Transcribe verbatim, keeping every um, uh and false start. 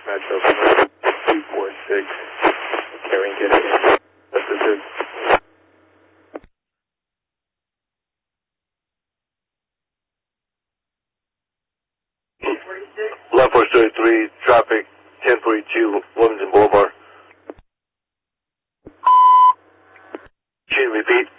Metro two four six. Carrying get it. That's it. Left four thirty-three, traffic ten forty-two, Wilmington Boulevard. Can you repeat?